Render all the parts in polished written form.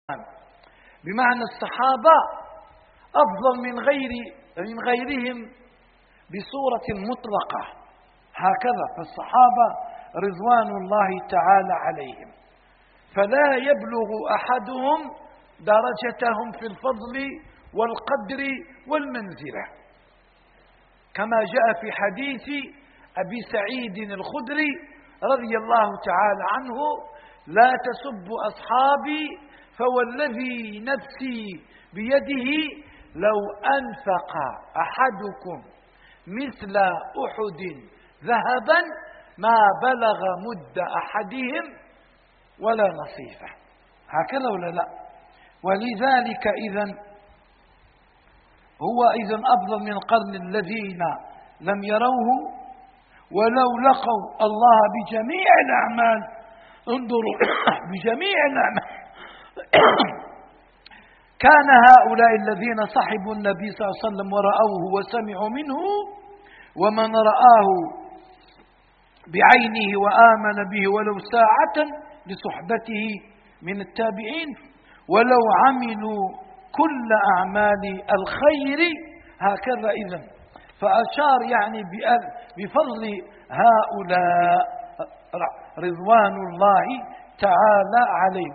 بمعنى الصحابة أفضل من غيرهم بصورة مطلقة، هكذا فالصحابة رضوان الله تعالى عليهم، فلا يبلغ أحدهم درجتهم في الفضل والقدر والمنزلة، كما جاء في حديث أبي سعيد الخدري رضي الله تعالى عنه: لا تسبوا أصحابي فوالذي نفسي بيده لو أنفق أحدكم مثل أحد ذهبا ما بلغ مد أحدهم ولا نصيفه. هكذا ولا لا؟ ولذلك هو أفضل من القرن الذين لم يروه ولو لقوا الله بجميع الأعمال. انظروا بجميع الأعمال كان هؤلاء الذين صحبوا النبي صلى الله عليه وسلم ورأوه وسمعوا منه، ومن رآه بعينه وآمن به ولو ساعة لصحبته من التابعين، ولو عملوا كل أعمال الخير هكذا. إذن فأشار يعني بفضل هؤلاء رضوان الله تعالى عليهم.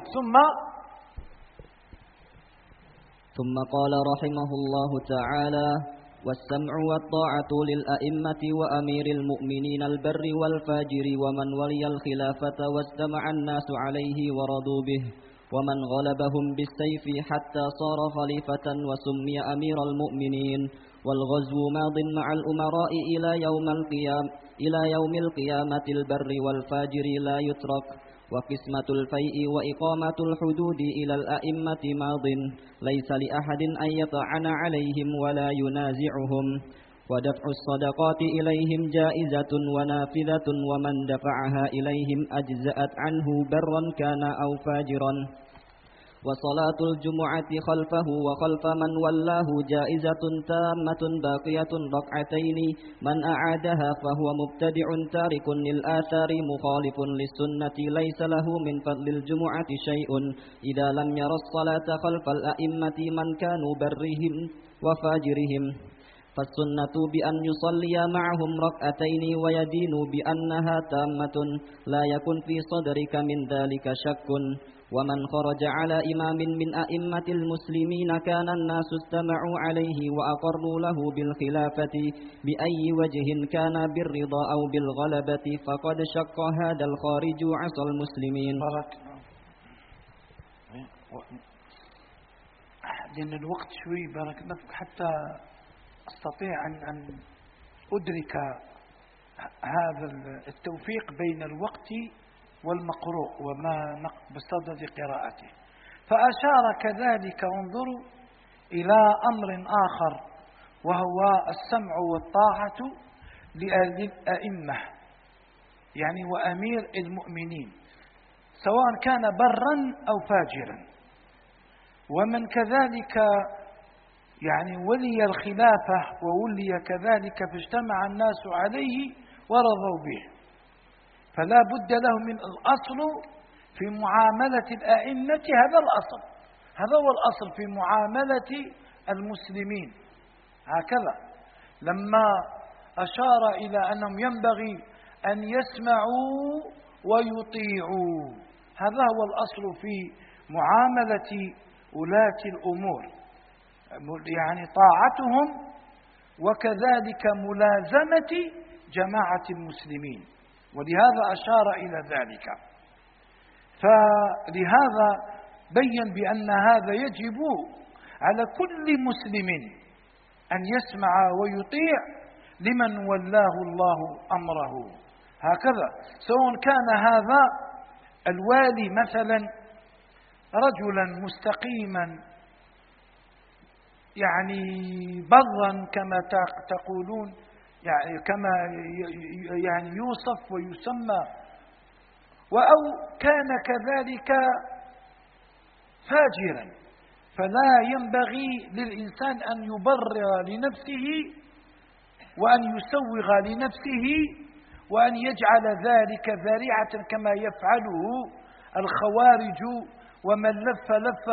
ثم قال رحمه الله تعالى: والسمع والطاعة للأئمة وأمير المؤمنين البر والفاجر ومن ولي الخلافة واجتمع الناس عليه ورضوا به، ومن غلبهم بالسيف حتى صار خليفة وسمي أمير المؤمنين. والغزو ماض مع الأمراء إلى يوم القيامة البر والفاجر لا يترك. وقسمة الفيء وإقامة الحدود إلى الأئمة ماض، ليس لأحد أن يطعن عليهم ولا ينازعهم. ودفع الصدقات إليهم جائزة ونافذة، ومن دفعها إليهم أجزأت عنه برا كان أو فاجرا. وصلاة الجمعة خلفه وخلف من ولاه جائزة تامة باقية ركعتين، من أعادها فهو مبتدع تارك للآثار مخالف للسنة، ليس له من فضل الجمعة شيء إذا لم ير الصلاة خلف الأئمة من كانوا برهم وفاجرهم. فالسنة بأن يصلي معهم ركعتين ويدين بأنها تامة، لا يكن في صدرك من ذلك شك. ومن خرج على إمام من أئمة المسلمين كان الناس استمعوا عليه وأقروا له بالخلافة بأي وجه كان، بالرضا أو بالغلبة، فقد شق هذا الخارج عصى المسلمين. لأن الوقت شوي بارك الله فيك حتى أستطيع أن أدرك هذا التوفيق بين الوقت والمقروء وما بصدد قراءته. فأشار كذلك انظروا إلى أمر آخر، وهو السمع والطاعة للأئمة يعني وأمير المؤمنين، سواء كان برا أو فاجرا، ومن كذلك يعني ولي الخلافة وولي كذلك فاجتمع الناس عليه ورضوا به. فلا بد له من الأصل في معاملة الأئمة، هذا الأصل، هذا هو الأصل في معاملة المسلمين. هكذا لما أشار إلى أنهم ينبغي أن يسمعوا ويطيعوا، هذا هو الأصل في معاملة ولاة الأمور، يعني طاعتهم وكذلك ملازمة جماعة المسلمين، ولهذا أشار إلى ذلك. فلهذا بين بأن هذا يجب على كل مسلم أن يسمع ويطيع لمن ولاه الله أمره، هكذا سواء كان هذا الوالي مثلا رجلا مستقيما يعني برا كما تقولون، يعني كما يعني يوصف ويسمى، أو كان كذلك فاجرا، فلا ينبغي للإنسان أن يبرر لنفسه وأن يسوغ لنفسه وأن يجعل ذلك ذريعة كما يفعله الخوارج ومن لف